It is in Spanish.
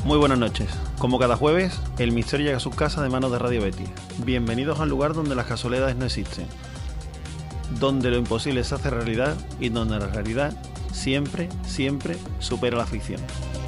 Muy buenas noches. Como cada jueves, el misterio llega a sus casas de manos de Radio Betis. Bienvenidos al lugar donde las casualidades no existen, donde lo imposible se hace realidad y donde la realidad siempre, siempre supera la ficción.